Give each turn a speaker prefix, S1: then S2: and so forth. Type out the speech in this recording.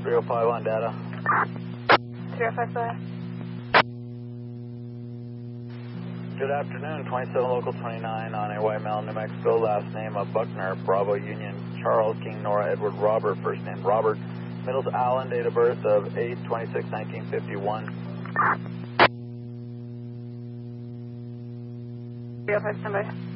S1: 305 on data.
S2: 3055.
S1: Good afternoon, 27 local 29 on a White Mountain, New Mexico. Last name of Buckner, Bravo Union, Charles King, Nora Edward Robert, first name Robert. Middle's Allen, date of birth of 8/26/1951.
S2: 305 standby.